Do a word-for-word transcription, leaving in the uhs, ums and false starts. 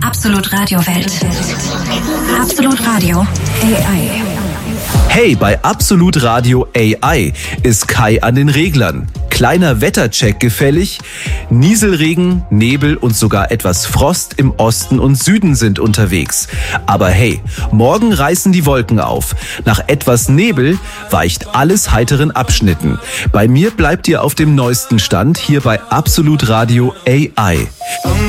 Absolut Radio Welt. Absolut Radio A I. Hey, bei Absolut Radio A I ist Kai an den Reglern. Kleiner Wettercheck gefällig. Nieselregen, Nebel und sogar etwas Frost im Osten und Süden sind unterwegs. Aber hey, morgen reißen die Wolken auf. Nach etwas Nebel weicht alles heiteren Abschnitten. Bei mir bleibt ihr auf dem neuesten Stand hier bei Absolut Radio A I.